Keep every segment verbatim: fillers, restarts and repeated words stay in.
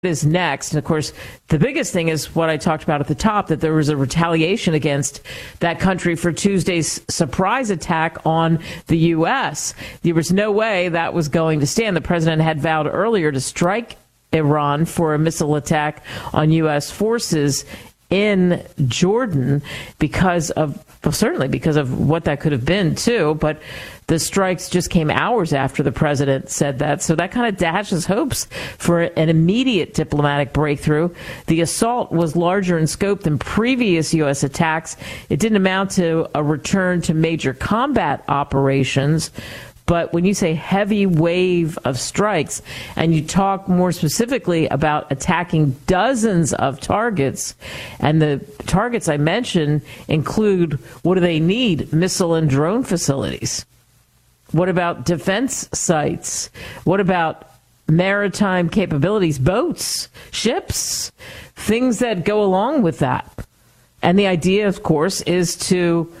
is next. And of course, the biggest thing is what I talked about at the top, that there was a retaliation against that country for Tuesday's surprise attack on the U S. There was no way that was going to stand. The president had vowed earlier to strike Iran for a missile attack on U S forces in Jordan because of, well, certainly because of what that could have been too, but the strikes just came hours after the president said that. So that kind of dashes hopes for an immediate diplomatic breakthrough. The assault was larger in scope than previous U S attacks. It didn't amount to a return to major combat operations. But when you say heavy wave of strikes, and you talk more specifically about attacking dozens of targets, and the targets I mentioned include, what do they need? Missile and drone facilities. What about defense sites? What about maritime capabilities, boats, ships, things that go along with that? And the idea, of course, is to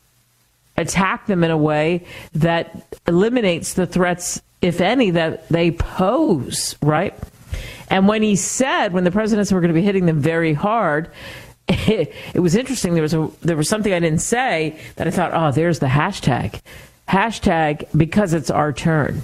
attack them in a way that eliminates the threats, if any, that they pose, right? And when he said, when the president said we're going to be hitting them very hard, it, it was interesting. There was a, there was something I didn't say that I thought, oh, there's the hashtag. Hashtag because it's our turn.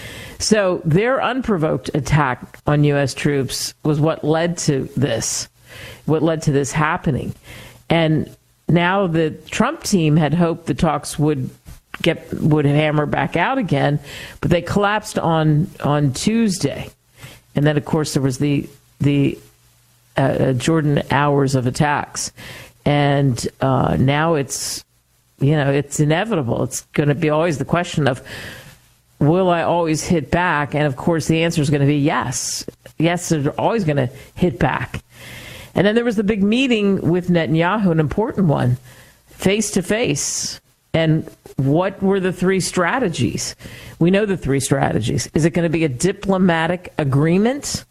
So their unprovoked attack on U S troops was what led to this, what led to this happening. And now the Trump team had hoped the talks would get would hammer back out again, but they collapsed on on Tuesday. And then, of course, there was the the uh, Jordan hours of attacks, and uh, now it's you know it's inevitable. It's going to be always the question of, will I always hit back? And of course, the answer is going to be yes. Yes, they're always going to hit back. And then there was the big meeting with Netanyahu, an important one, face to face. And what were the three strategies? We know the three strategies. Is it going to be a diplomatic agreement?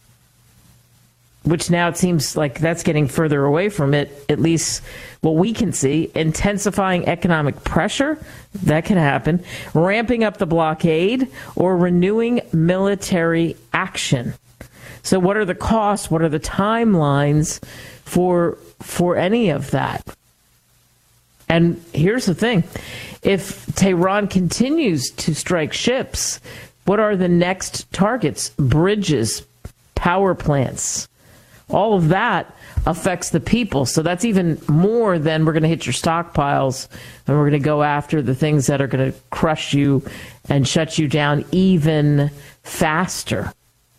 Which now it seems like that's getting further away from it, at least what we can see. Intensifying economic pressure, that can happen. Ramping up the blockade, or renewing military action. So what are the costs? What are the timelines for for any of that? And here's the thing. If Tehran continues to strike ships, what are the next targets? Bridges, power plants. All of that affects the people. So that's even more than we're going to hit your stockpiles, and we're going to go after the things that are going to crush you and shut you down even faster.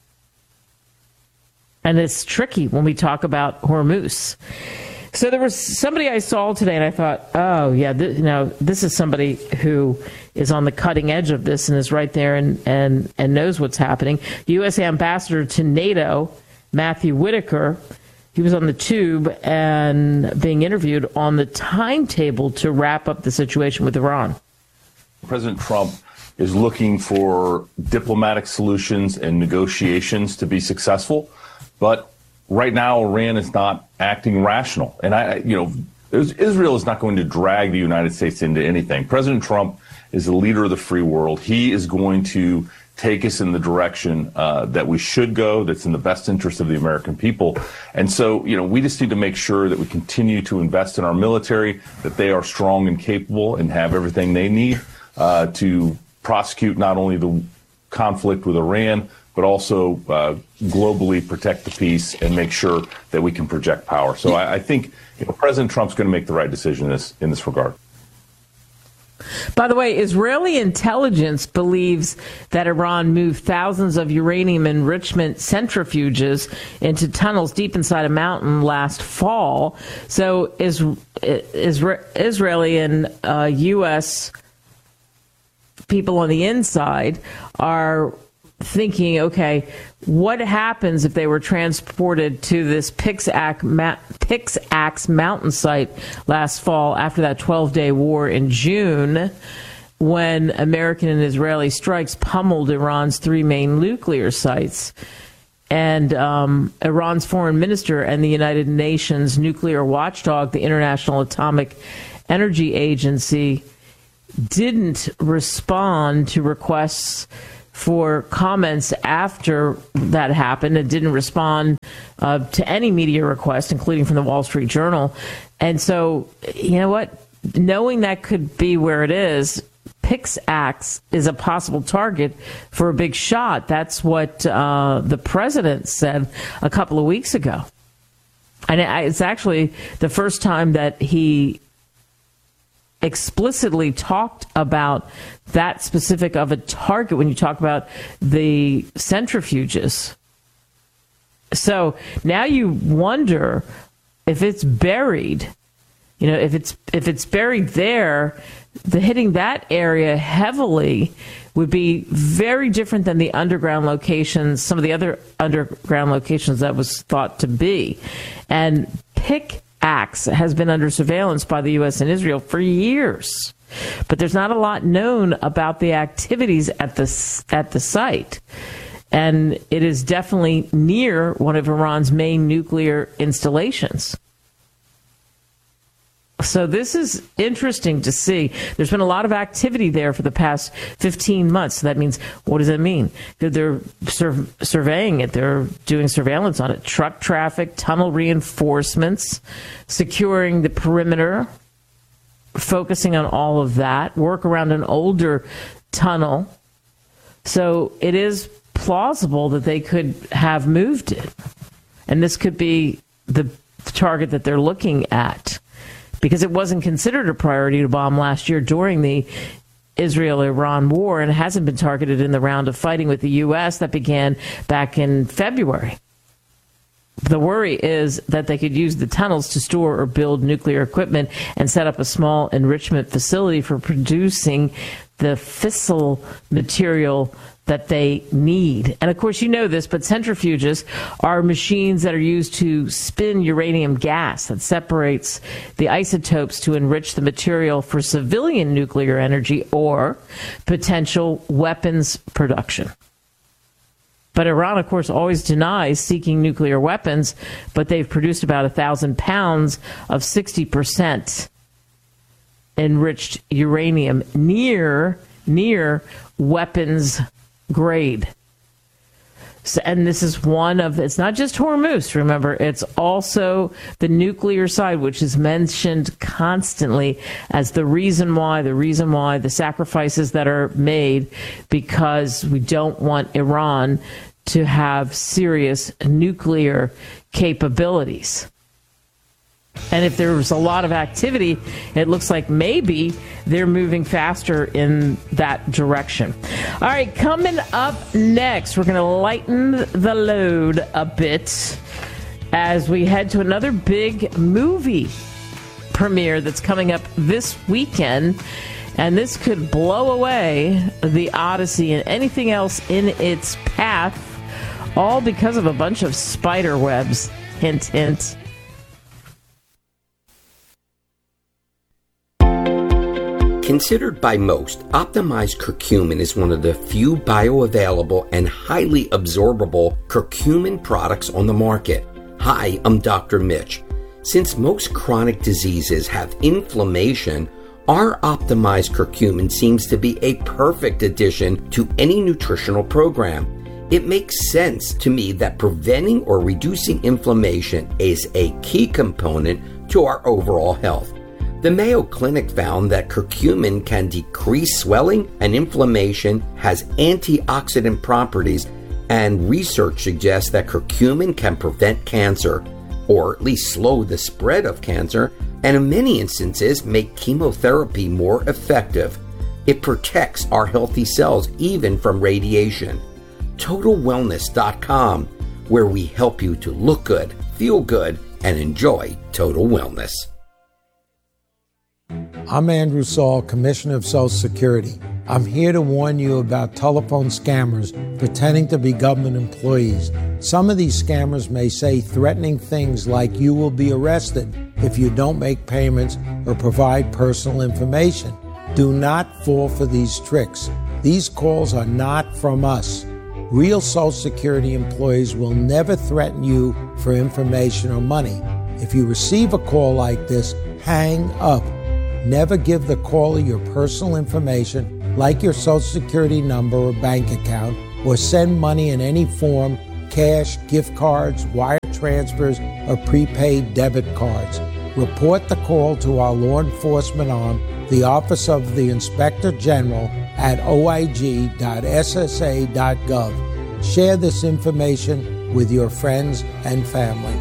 And it's tricky when we talk about Hormuz. So there was somebody I saw today, and I thought, oh, yeah, th- you know, this is somebody who is on the cutting edge of this and is right there and, and, and knows what's happening. U S Ambassador to NATO, Matthew Whitaker, he was on the tube and being interviewed on the timetable to wrap up the situation with Iran. President Trump is looking for diplomatic solutions and negotiations to be successful. But right now, Iran is not acting rational. And, I, you know, Israel is not going to drag the United States into anything. President Trump is the leader of the free world. He is going to take us in the direction uh, that we should go, that's in the best interest of the American people. And so, you know, we just need to make sure that we continue to invest in our military, that they are strong and capable and have everything they need uh, to prosecute not only the conflict with Iran, but also uh, globally protect the peace and make sure that we can project power. So I, I think you know, President Trump's going to make the right decision in this, in this regard. By the way, Israeli intelligence believes that Iran moved thousands of uranium enrichment centrifuges into tunnels deep inside a mountain last fall. So is, is, Israeli and uh, U S people on the inside are thinking, okay, what happens if they were transported to this Pixax, Ma- Pixax mountain site last fall after that twelve-day war in June, when American and Israeli strikes pummeled Iran's three main nuclear sites? And um, Iran's foreign minister and the United Nations nuclear watchdog, the International Atomic Energy Agency, didn't respond to requests for comments after that happened and didn't respond uh, to any media request, including from the Wall Street Journal. And so, you know what? Knowing that could be where it is, Pixax is a possible target for a big shot. That's what uh, the president said a couple of weeks ago. And it's actually the first time that he explicitly talked about that specific of a target when you talk about the centrifuges. So now you wonder if it's buried, you know, if it's if it's buried there, the hitting that area heavily would be very different than the underground locations, some of the other underground locations that was thought to be. And Pixax has been under surveillance by the U S and Israel for years. But there's not a lot known about the activities at the, at the site. And it is definitely near one of Iran's main nuclear installations. So this is interesting to see. There's been a lot of activity there for the past fifteen months. So that means, what does that mean? They're sur- surveying it. They're doing surveillance on it. Truck traffic, tunnel reinforcements, securing the perimeter, focusing on all of that, work around an older tunnel. So it is plausible that they could have moved it. And this could be the target that they're looking at, because it wasn't considered a priority to bomb last year during the Israel-Iran war, and hasn't been targeted in the round of fighting with the U S that began back in February. The worry is that they could use the tunnels to store or build nuclear equipment and set up a small enrichment facility for producing the fissile material that they need. And of course, you know this, but centrifuges are machines that are used to spin uranium gas that separates the isotopes to enrich the material for civilian nuclear energy or potential weapons production. But Iran, of course, always denies seeking nuclear weapons, but they've produced about a thousand pounds of sixty percent enriched uranium near, near weapons grade. So, and this is one of, it's not just Hormuz, remember, it's also the nuclear side, which is mentioned constantly as the reason why, the reason why, the sacrifices that are made, because we don't want Iran to have serious nuclear capabilities. And if there was a lot of activity, it looks like maybe they're moving faster in that direction. All right, coming up next, we're going to lighten the load a bit as we head to another big movie premiere that's coming up this weekend. And this could blow away the Odyssey and anything else in its path, all because of a bunch of spider webs. Hint, hint. Considered by most, optimized curcumin is one of the few bioavailable and highly absorbable curcumin products on the market. Hi, I'm Doctor Mitch. Since most chronic diseases have inflammation, our optimized curcumin seems to be a perfect addition to any nutritional program. It makes sense to me that preventing or reducing inflammation is a key component to our overall health. The Mayo Clinic found that curcumin can decrease swelling and inflammation, has antioxidant properties, and research suggests that curcumin can prevent cancer, or at least slow the spread of cancer, and in many instances make chemotherapy more effective. It protects our healthy cells even from radiation. Total Wellness dot com, where we help you to look good, feel good, and enjoy total wellness. I'm Andrew Saul, Commissioner of Social Security. I'm here to warn you about telephone scammers pretending to be government employees. Some of these scammers may say threatening things like you will be arrested if you don't make payments or provide personal information. Do not fall for these tricks. These calls are not from us. Real Social Security employees will never threaten you for information or money. If you receive a call like this, hang up. Never give the caller your personal information like your Social Security number or bank account, or send money in any form, cash, gift cards, wire transfers, or prepaid debit cards. Report the call to our law enforcement arm, the Office of the Inspector General, at o i g dot s s a dot gov. Share this information with your friends and family.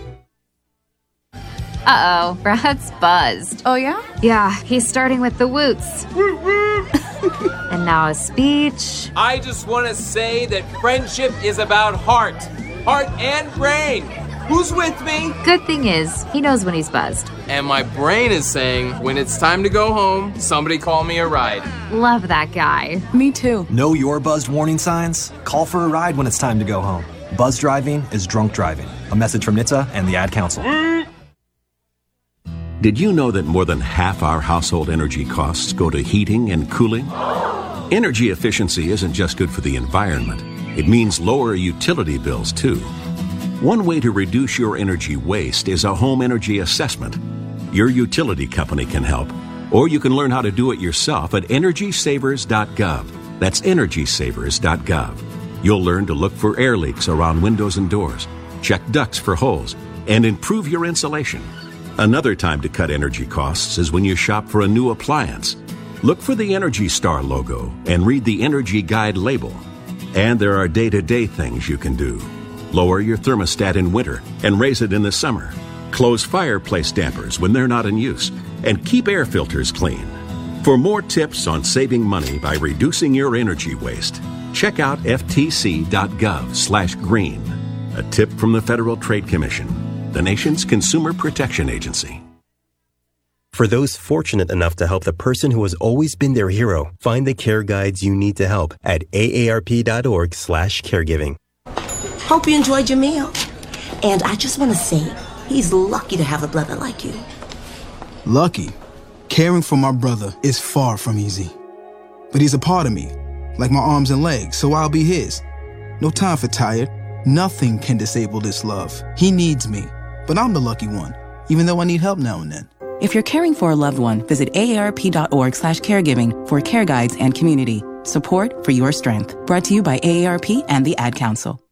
Uh-oh, Brad's buzzed. Oh, yeah? Yeah, he's starting with the woots. And now a speech. I just want to say that friendship is about heart. Heart and brain. Who's with me? Good thing is, he knows when he's buzzed. And my brain is saying, when it's time to go home, somebody call me a ride. Love that guy. Me too. Know your buzzed warning signs? Call for a ride when it's time to go home. Buzz driving is drunk driving. A message from N H T S A and the Ad Council. Did you know that more than half our household energy costs go to heating and cooling? Energy efficiency isn't just good for the environment. It means lower utility bills, too. One way to reduce your energy waste is a home energy assessment. Your utility company can help, or you can learn how to do it yourself at energy savers dot gov. That's energy savers dot gov. You'll learn to look for air leaks around windows and doors, check ducts for holes, and improve your insulation. Another time to cut energy costs is when you shop for a new appliance. Look for the Energy Star logo and read the Energy Guide label. And there are day-to-day things you can do. Lower your thermostat in winter and raise it in the summer. Close fireplace dampers when they're not in use. And keep air filters clean. For more tips on saving money by reducing your energy waste, check out f t c dot gov slash green. A tip from the Federal Trade Commission, the nation's consumer protection agency. For those fortunate enough to help the person who has always been their hero, find the care guides you need to help at a a r p dot org slash caregiving. Hope you enjoyed your meal. And I just want to say, he's lucky to have a brother like you. Lucky? Caring for my brother is far from easy. But he's a part of me, like my arms and legs, so I'll be his. No time for tired. Nothing can disable this love. He needs me, but I'm the lucky one, even though I need help now and then. If you're caring for a loved one, visit a a r p dot org slash caregiving for care guides and community. Support for your strength. Brought to you by A A R P and the Ad Council.